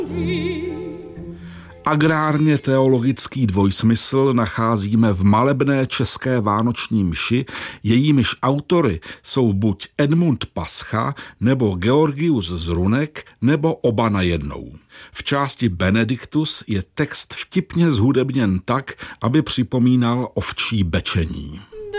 Agrárně teologický dvojsmysl nacházíme v malebné české vánoční mši, jejímiž autory jsou buď Edmund Pascha nebo Georgius Zrunek nebo oba najednou. V části Benediktus je text vtipně zhudebněn tak, aby připomínal ovčí bečení.